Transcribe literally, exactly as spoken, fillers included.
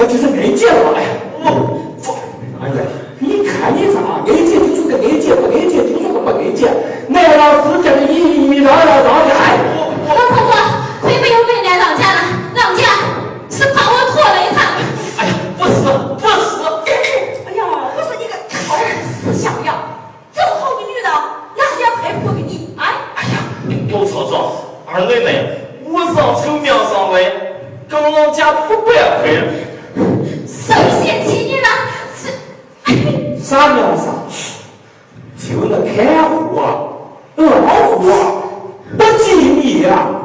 就是爱姐了。哎呀，我我，哎呀，你看你咋，爱姐就说个爱姐，不爱姐就说个不爱姐，来了是这个一一绕绕绕的。哎， 老婆婆，回不由未来老家了，老家是把我拖了一趟。 哎呀，不是不是， 哎呀，我说你个好死小样，这么好的女人，哪里配不给你？哎， 哎呀，有错错，二奶奶，我上城庙上来，跟老家不白回。 谁嫌弃你了？是，哎， 啥庙上？就那看护啊，老护啊，不敬你啊！